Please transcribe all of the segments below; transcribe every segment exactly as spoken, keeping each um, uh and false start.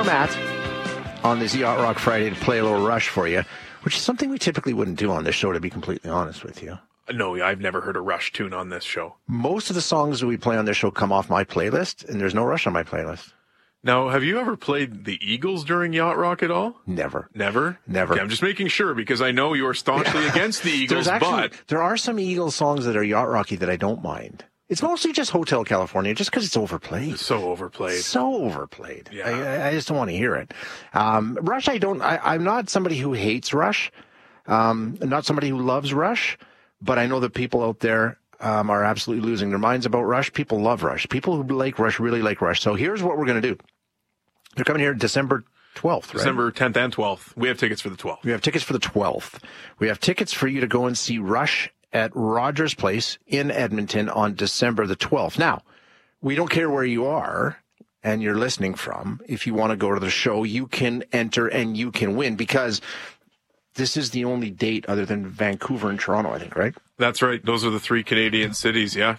format on this Yacht Rock Friday to play a little Rush for you, which is something we typically wouldn't do on this show, to be completely honest with you. No, I've never heard a Rush tune on this show. Most of the songs that we play on this show come off my playlist, and there's no Rush on my playlist. Now, have you ever played the Eagles during Yacht Rock at all? Never. Never? Never. Okay, I'm just making sure because I know you're staunchly against the Eagles, actually, but... There are some Eagles songs that are Yacht Rocky that I don't mind. It's mostly just Hotel California, just because it's overplayed. It's so overplayed. So overplayed. Yeah. I, I just don't want to hear it. Um, Rush, I don't... I, I'm not somebody who hates Rush. Um, not somebody who loves Rush. But I know that people out there um, are absolutely losing their minds about Rush. People love Rush. People who like Rush really like Rush. So here's what we're going to do. They're coming here December twelfth, right? December tenth and twelfth. We have tickets for the twelfth. We have tickets for the twelfth. We have tickets for you to go and see Rush at Rogers Place in Edmonton on December the twelfth. Now, we don't care where you are and you're listening from. If you want to go to the show, you can enter and you can win, because this is the only date other than Vancouver and Toronto, I think, right? That's right. Those are the three Canadian cities, yeah.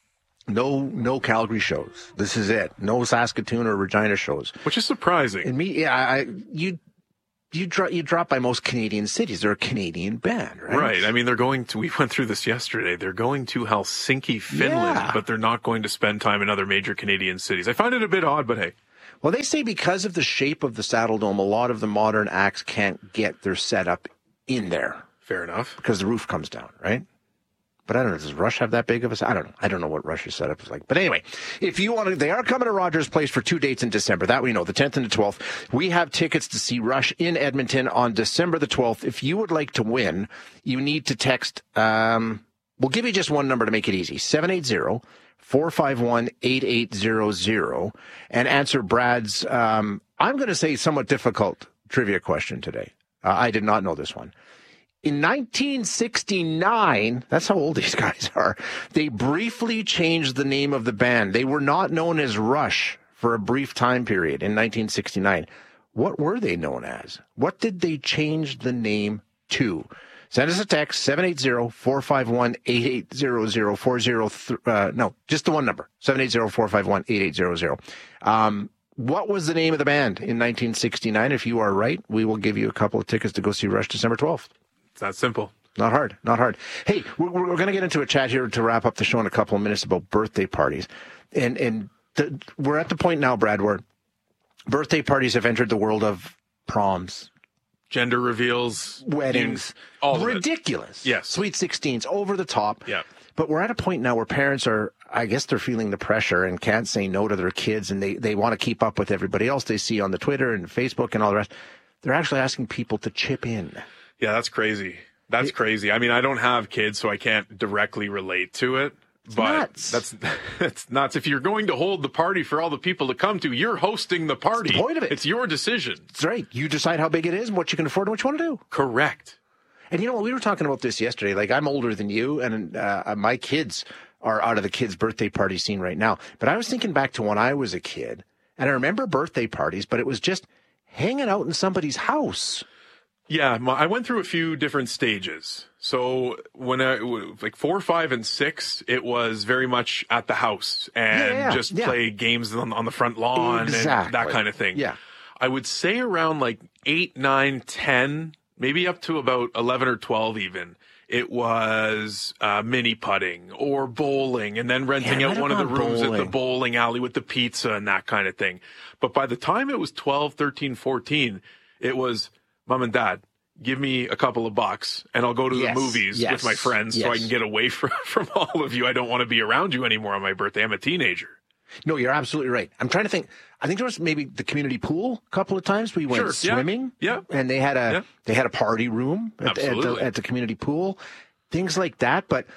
No, no Calgary shows. This is it. No Saskatoon or Regina shows. Which is surprising. And me, yeah, I, you, you drop, you drop by most Canadian cities. They're a Canadian band, right? Right. I mean, they're going to, we went through this yesterday. They're going to Helsinki, Finland, Yeah. but they're not going to spend time in other major Canadian cities. I find it a bit odd, but hey. Well, they say because of the shape of the Saddle Dome, a lot of the modern acts can't get their setup in there. Fair enough. Because the roof comes down, right? But I don't know. Does Rush have that big of a... I don't know. I don't know what Rush's setup is like. But anyway, if you want to... They are coming to Rogers Place for two dates in December. That we know, the tenth and the twelfth. We have tickets to see Rush in Edmonton on December the twelfth. If you would like to win, you need to text... Um, we'll give you just one number to make it easy. seven eight zero, four five one, eight eight zero zero. And answer Brad's... Um, I'm going to say somewhat difficult trivia question today. Uh, I did not know this one. In nineteen sixty-nine, that's how old these guys are, they briefly changed the name of the band. They were not known as Rush for a brief time period in nineteen sixty-nine. What were they known as? What did they change the name to? Send us a text, seven eight zero, four five one, eight eight zero zero, four zero, uh, no, just the one number, seven eight zero, four five one, eight eight zero zero. Um, what was the name of the band in nineteen sixty-nine? If you are right, we will give you a couple of tickets to go see Rush December twelfth. It's that simple. Not hard, not hard. Hey, we're, we're going to get into a chat here to wrap up the show in a couple of minutes about birthday parties. And and the, we're at the point now, Brad, where birthday parties have entered the world of proms. Gender reveals. Weddings. You, all ridiculous. Yes. Sweet sixteens, over the top. Yeah. But we're at a point now where parents are, I guess they're feeling the pressure and can't say no to their kids, and they, they want to keep up with everybody else they see on the Twitter and Facebook and all the rest. They're actually asking people to chip in. Yeah, that's crazy. That's crazy. I mean, I don't have kids, so I can't directly relate to it. It's but nuts. that's that's nuts. If you're going to hold the party for all the people to come to, you're hosting the party. That's the point of it. It's your decision. That's right. You decide how big it is and what you can afford and what you want to do. Correct. And you know what? We were talking about this yesterday. Like, I'm older than you, and uh, my kids are out of the kids' birthday party scene right now. But I was thinking back to when I was a kid, and I remember birthday parties, but it was just hanging out in somebody's house. Yeah, my, I went through a few different stages. So when I, like four, five, and six, it was very much at the house and yeah, yeah, just yeah. play games on, on the front lawn exactly. and that kind of thing. Yeah. I would say around like eight, nine, ten, maybe up to about eleven or twelve even. It was uh, mini putting or bowling, and then renting yeah, out one of the rooms bowling. at the bowling alley with the pizza and that kind of thing. But by the time it was twelve, thirteen, fourteen, it was, Mom and Dad, give me a couple of bucks and I'll go to yes, the movies yes, with my friends yes. so I can get away from, from all of you. I don't want to be around you anymore on my birthday. I'm a teenager. No, you're absolutely right. I'm trying to think. I think there was maybe the community pool a couple of times we went Sure, swimming. Yeah, yeah. And they had a Yeah. they had a party room at, at, the, at the community pool, things like that. But,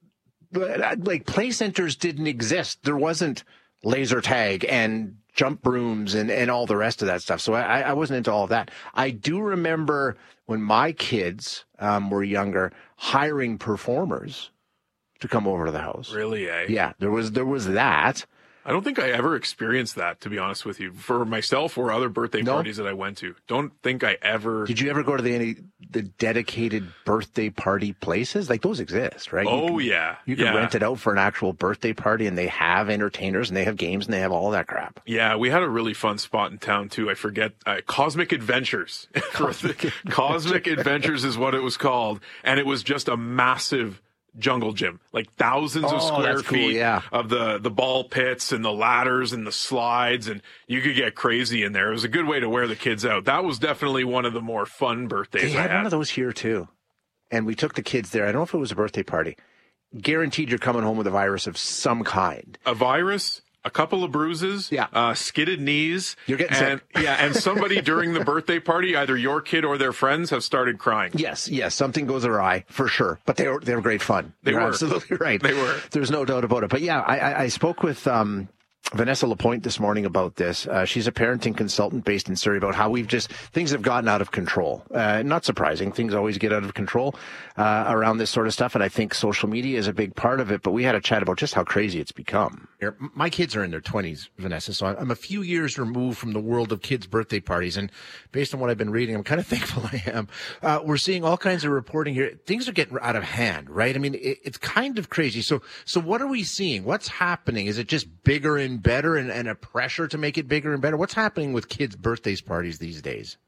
but like play centers didn't exist. There wasn't laser tag and jump brooms and, and all the rest of that stuff. So I, I wasn't into all of that. I do remember when my kids um, were younger, hiring performers to come over to the house. Really, eh? Yeah, there was there was that. I don't think I ever experienced that, to be honest with you, for myself or other birthday No? parties that I went to. Don't think I ever. Did you ever go to the any the dedicated birthday party places? Like those exist, right? Oh, you can, yeah. You can yeah. rent it out for an actual birthday party, and they have entertainers, and they have games, and they have all that crap. Yeah, we had a really fun spot in town, too. I forget. Uh, Cosmic Adventures. Cosmic, Cosmic Adventures is what it was called. And it was just a massive jungle gym, like thousands Oh, of square that's cool, feet yeah. of the, the ball pits and the ladders and the slides, and you could get crazy in there. It was a good way to wear the kids out. That was definitely one of the more fun birthdays They I had had. one of those here, too. And we took the kids there. I don't know if it was a birthday party. Guaranteed you're coming home with a virus of some kind. A virus, a couple of bruises, Yeah. uh, skidded knees. You're getting and, sick. Yeah, and somebody during the birthday party, either your kid or their friends, have started crying. Yes, yes, something goes awry for sure. But they were they were great fun. They You're were. absolutely right. They were. There's no doubt about it. But yeah, I, I, I spoke with um, Vanessa Lapointe this morning about this. Uh, she's a parenting consultant based in Surrey, about how we've just things have gotten out of control. Uh, not surprising. Things always get out of control uh, around this sort of stuff, and I think social media is a big part of it. But we had a chat about just how crazy it's become. My kids are in their twenties, Vanessa, so I'm a few years removed from the world of kids' birthday parties. And based on what I've been reading, I'm kind of thankful I am. Uh, we're seeing all kinds of reporting here. Things are getting out of hand, right? I mean, it, it's kind of crazy. So, so what are we seeing? What's happening? Is it just bigger and better and, and a pressure to make it bigger and better? What's happening with kids' birthdays parties these days?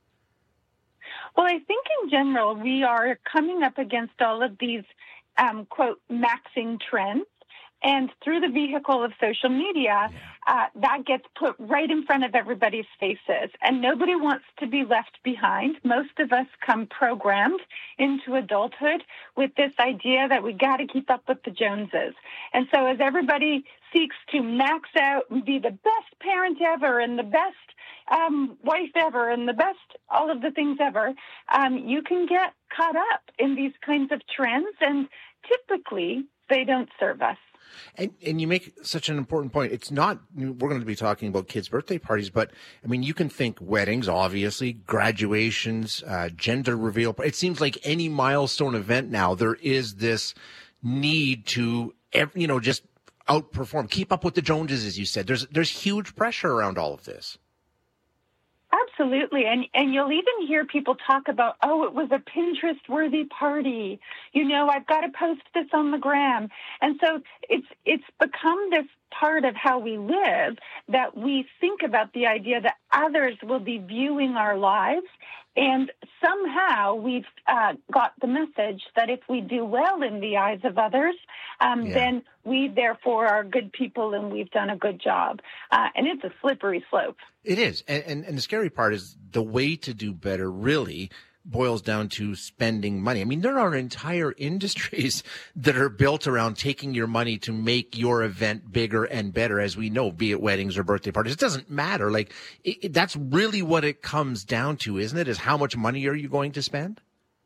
Well, I think in general, we are coming up against all of these, um, quote, maxing trends. And through the vehicle of social media, uh, that gets put right in front of everybody's faces. And nobody wants to be left behind. Most of us come programmed into adulthood with this idea that we got to keep up with the Joneses. And so as everybody seeks to max out and be the best parent ever and the best um, wife ever and the best all of the things ever, um, you can get caught up in these kinds of trends. And typically, they don't serve us. And, and you make such an important point. It's not, we're going to be talking about kids' birthday parties, but I mean, you can think weddings, obviously, graduations, uh, gender reveal. It seems like any milestone event now, there is this need to, you know, just outperform, keep up with the Joneses, as you said. There's, there's huge pressure around all of this. Absolutely. And and you'll even hear people talk about, oh, it was a Pinterest-worthy party. You know, I've got to post this on the gram. And so it's it's become this part of how we live that we think about the idea that others will be viewing our lives. And somehow we've uh, got the message that if we do well in the eyes of others, um, Yeah. then we therefore are good people and we've done a good job. Uh, and it's a slippery slope. It is. And, and, and the scary part is the way to do better really boils down to spending money. I mean, there are entire industries that are built around taking your money to make your event bigger and better, as we know, be it weddings or birthday parties. It doesn't matter. Like, it, it, that's really what it comes down to, isn't it? Is how much money are you going to spend?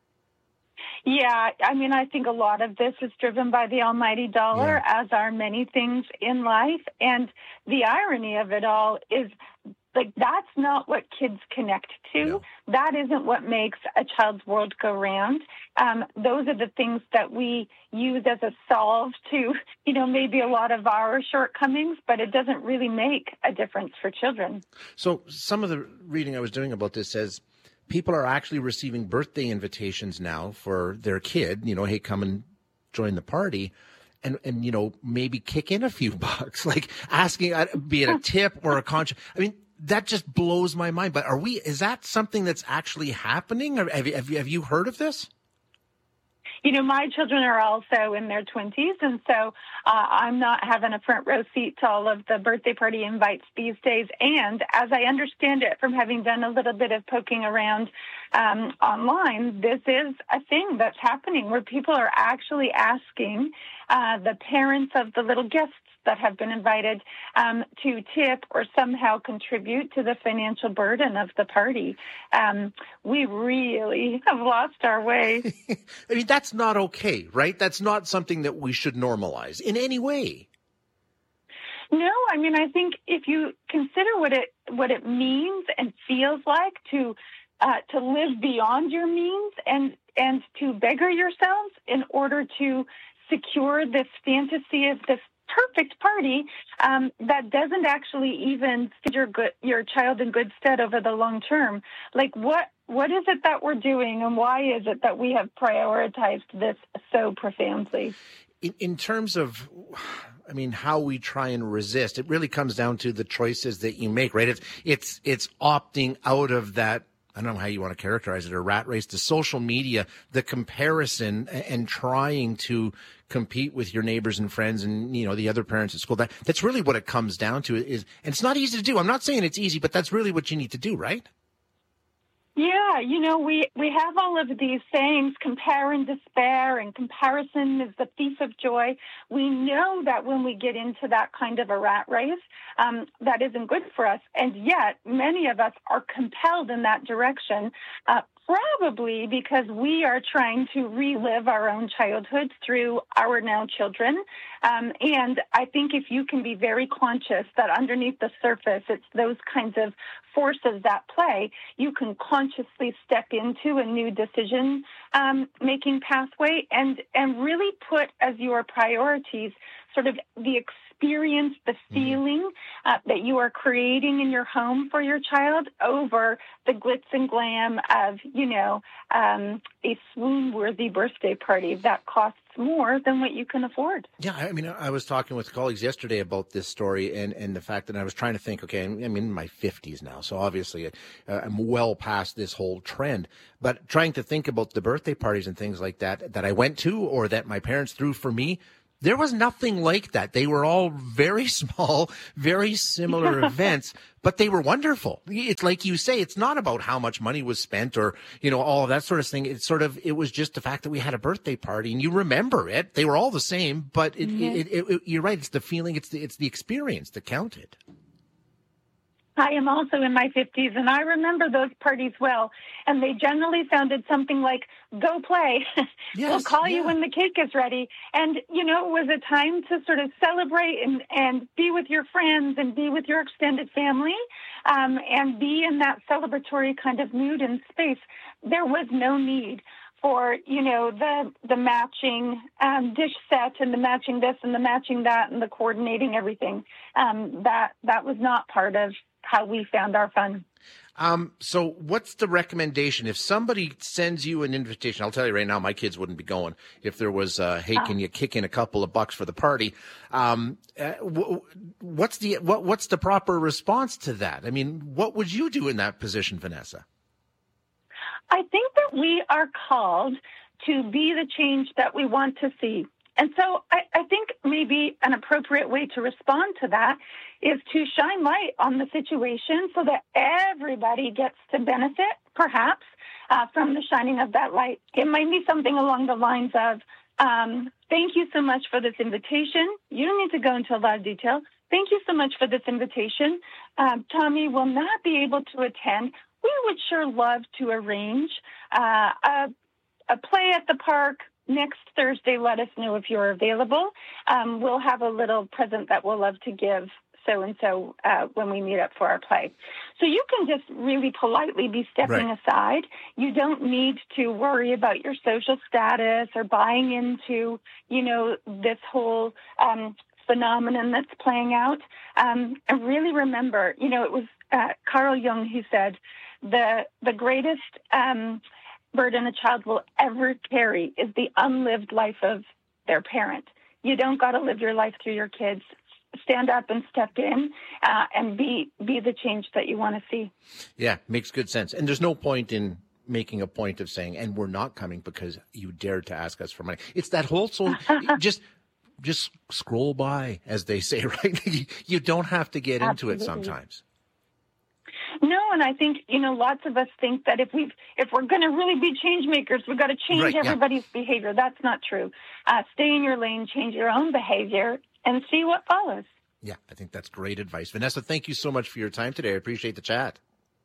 Yeah, I mean, I think a lot of this is driven by the almighty dollar, Yeah. as are many things in life. And the irony of it all is, like, that's not what kids connect to. No. That isn't what makes a child's world go round. Um, those are the things that we use as a solve to, you know, maybe a lot of our shortcomings, but it doesn't really make a difference for children. So some of the reading I was doing about this says people are actually receiving birthday invitations now for their kid, you know, hey, come and join the party. And, and, you know, maybe kick in a few bucks, like asking, uh, be it a tip or a contract. I mean, that just blows my mind. But are we, is that something that's actually happening? Or have you, have you, have you heard of this? You know, my children are also in their twenties, and so uh, I'm not having a front row seat to all of the birthday party invites these days. And as I understand it from having done a little bit of poking around um, online, this is a thing that's happening where people are actually asking uh, the parents of the little guests that have been invited um, to tip or somehow contribute to the financial burden of the party. Um, we really have lost our way. I mean, that's not okay, right? That's not something that we should normalize in any way. No, I mean, I think if you consider what it what it means and feels like to uh, to live beyond your means and and to beggar yourselves in order to secure this fantasy of this perfect party um, that doesn't actually even stand your good, your child in good stead over the long term. Like, what what is it that we're doing, and why is it that we have prioritized this so profoundly? In, in terms of, I mean, how we try and resist, it really comes down to the choices that you make, right? It's it's it's opting out of that. I don't know how you want to characterize it, a rat race to social media, the comparison and trying to compete with your neighbors and friends and, you know, the other parents at school. That that's really what it comes down to is, and it's not easy to do. I'm not saying it's easy, but that's really what you need to do, right? Yeah, you know, we, we have all of these sayings, compare and despair, and comparison is the thief of joy. We know that when we get into that kind of a rat race, um, that isn't good for us. And yet, many of us are compelled in that direction, uh, probably because we are trying to relive our own childhoods through our now children. Um, and I think if you can be very conscious that underneath the surface, it's those kinds of forces at play, you can consciously step into a new decision um, making pathway and, and really put as your priorities sort of the experience, the feeling uh, that you are creating in your home for your child over the glitz and glam of, you know, um, a swoon-worthy birthday party that costs more than what you can afford. Yeah, I mean, I was talking with colleagues yesterday about this story and, and the fact that I was trying to think, okay, I'm in my fifties now, so obviously uh, I'm well past this whole trend, but trying to think about the birthday parties and things like that that I went to or that my parents threw for me, there was nothing like that. They were all very small, very similar events, but they were wonderful. It's like you say, it's not about how much money was spent or, you know, all of that sort of thing. It's sort of, it was just the fact that we had a birthday party and you remember it. They were all the same, but it, mm-hmm. it, it, it, you're right. It's the feeling. It's the, it's the experience that counted. I am also in my fifties, and I remember those parties well. And they generally sounded something like, go play. Yes, we'll call yeah. you when the cake is ready. And, you know, it was a time to sort of celebrate and, and be with your friends and be with your extended family um, and be in that celebratory kind of mood and space. There was no need for, you know, the the matching um, dish set and the matching this and the matching that and the coordinating everything. Um, that that was not part of how we found our fun. Um, so what's the recommendation? If somebody sends you an invitation, I'll tell you right now, my kids wouldn't be going if there was, uh, hey, can you kick in a couple of bucks for the party? Um, uh, w- what's the, what, what's the proper response to that? I mean, what would you do in that position, Vanessa? I think that we are called to be the change that we want to see. And so I, I think maybe an appropriate way to respond to that is to shine light on the situation so that everybody gets to benefit, perhaps, uh, from the shining of that light. It might be something along the lines of, um, thank you so much for this invitation. You don't need to go into a lot of detail. Thank you so much for this invitation. Um, Tommy will not be able to attend. We would sure love to arrange uh, a, a play at the park next Thursday. Let us know if you're available. Um, we'll have a little present that we'll love to give so-and-so uh, when we meet up for our play. So you can just really politely be stepping right. aside. You don't need to worry about your social status or buying into, you know, this whole um, phenomenon that's playing out. Um, and really remember, you know, it was uh, Carl Jung who said, the, the greatest um, burden a child will ever carry is the unlived life of their parent. You don't got to live your life through your kids. Stand up and step in uh, and be be the change that you want to see. Yeah, makes good sense. And there's no point in making a point of saying, and we're not coming because you dared to ask us for money. It's that whole, so just just scroll by, as they say, right? You don't have to get Absolutely. into it sometimes. No, and I think, you know, lots of us think that if we if we're going to really be change makers, we've got to change right, everybody's yeah. behavior. That's not true. Uh, stay in your lane, change your own behavior, and see what follows. Yeah, I think that's great advice. Vanessa, thank you so much for your time today. I appreciate the chat.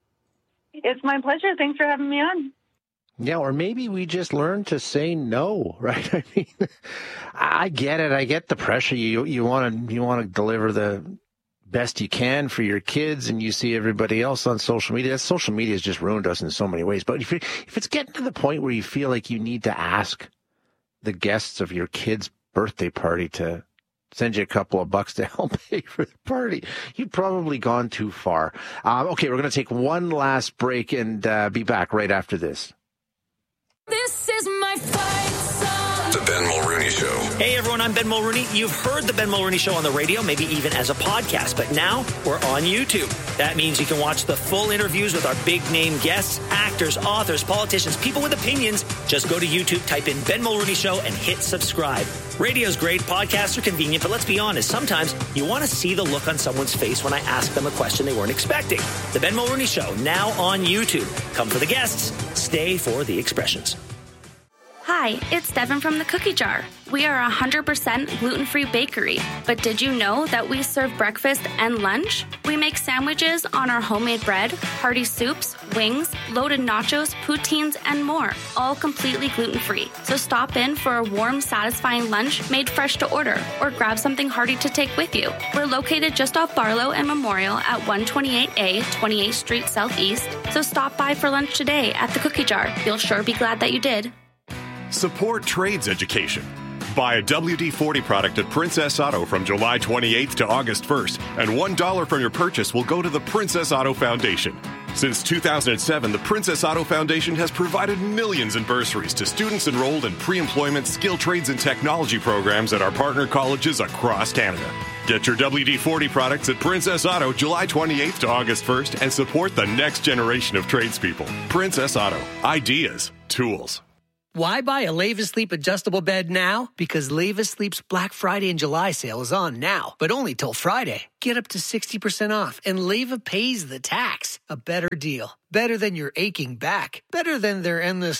It's my pleasure. Thanks for having me on. Yeah, or maybe we just learn to say no, right? I mean, I get it. I get the pressure. You you want to you want to deliver the best you can for your kids, and you see everybody else on social media. That social media has just ruined us in so many ways. But if you, if it's getting to the point where you feel like you need to ask the guests of your kid's birthday party to send you a couple of bucks to help pay for the party. You've probably gone too far. Um, okay, we're going to take one last break and uh, be back right after this. This is my fight song. The Ben Mulrooney Show. Hey everyone, I'm Ben Mulrooney. You've heard the Ben Mulrooney Show on the radio, maybe even as a podcast, but now we're on YouTube. That means you can watch the full interviews with our big name guests, actors, authors, politicians, people with opinions. Just go to YouTube, type in Ben Mulrooney Show, and hit subscribe. Radio's great, podcasts are convenient, but let's be honest, sometimes you want to see the look on someone's face when I ask them a question they weren't expecting. The Ben Mulrooney Show, now on YouTube. Come for the guests, stay for the expressions. Hi, it's Devin from the Cookie Jar. We are a one hundred percent gluten-free bakery, but did you know that we serve breakfast and lunch? We make sandwiches on our homemade bread, hearty soups, wings, loaded nachos, poutines, and more, all completely gluten-free. So stop in for a warm, satisfying lunch made fresh to order, or grab something hearty to take with you. We're located just off Barlow and Memorial at one twenty-eight A, twenty-eighth Street Southeast, so stop by for lunch today at the Cookie Jar. You'll sure be glad that you did. Support trades education. Buy a W D forty product at Princess Auto from July twenty-eighth to August first, and one dollar from your purchase will go to the Princess Auto Foundation. Since two thousand seven, the Princess Auto Foundation has provided millions in bursaries to students enrolled in pre-employment skill trades and technology programs at our partner colleges across Canada. Get your W D forty products at Princess Auto July twenty-eighth to August first and support the next generation of tradespeople. Princess Auto. Ideas. Tools. Why buy a Leva Sleep adjustable bed now? Because Leva Sleep's Black Friday and July sale is on now, but only till Friday. Get up to sixty percent off, and Leva pays the tax. A better deal. Better than your aching back. Better than their endless...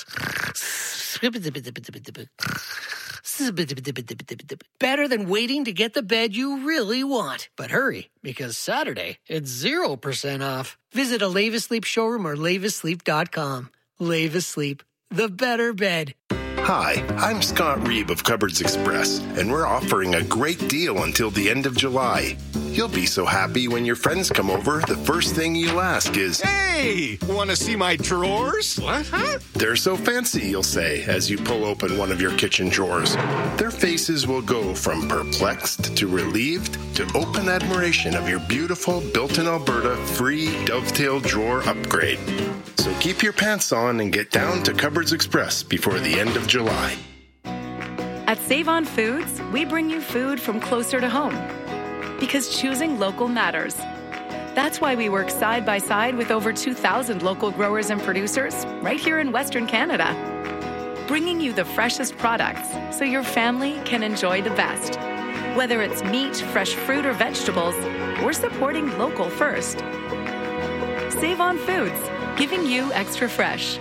Better than waiting to get the bed you really want. But hurry, because Saturday, it's zero percent off. Visit a Leva Sleep showroom or leva sleep dot com. Leva Sleep. The better bed. Hi, I'm Scott Reeb of Cupboards Express, and we're offering a great deal until the end of July. You'll be so happy when your friends come over, the first thing you'll ask is, "Hey, want to see my drawers?" What? Huh? They're so fancy, you'll say, as you pull open one of your kitchen drawers. Their faces will go from perplexed to relieved to open admiration of your beautiful built-in Alberta free dovetail drawer upgrade. So keep your pants on and get down to Cupboards Express before the end of July. At Save On Foods, we bring you food from closer to home. Because choosing local matters. That's why we work side by side with over two thousand local growers and producers right here in Western Canada. Bringing you the freshest products so your family can enjoy the best. Whether it's meat, fresh fruit, or vegetables, we're supporting local first. Save On Foods, giving you extra fresh.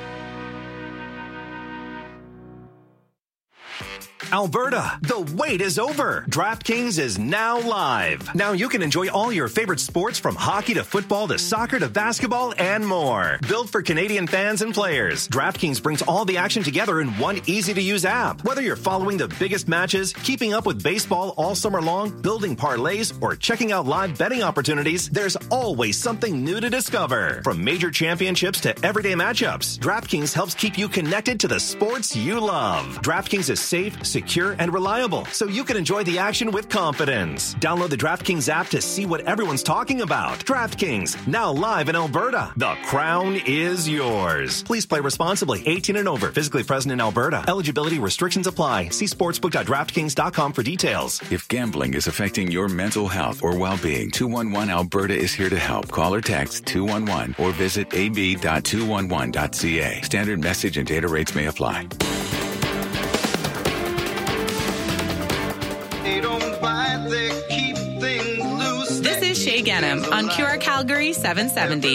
Alberta, the wait is over. DraftKings is now live. Now you can enjoy all your favorite sports from hockey to football to soccer to basketball and more. Built for Canadian fans and players, DraftKings brings all the action together in one easy-to-use app. Whether you're following the biggest matches, keeping up with baseball all summer long, building parlays, or checking out live betting opportunities, there's always something new to discover. From major championships to everyday matchups, DraftKings helps keep you connected to the sports you love. DraftKings is safe, secure, and reliable, so you can enjoy the action with confidence. Download the DraftKings app to see what everyone's talking about. DraftKings, now live in Alberta. The crown is yours. Please play responsibly. eighteen and over. Physically present in Alberta. Eligibility restrictions apply. See sportsbook dot draftkings dot com for details. If gambling is affecting your mental health or well-being, two one one Alberta is here to help. Call or text two one one or visit a b dot two one one dot c a. Standard message and data rates may apply. This is Shay Ganem on Q R Calgary seven seventy.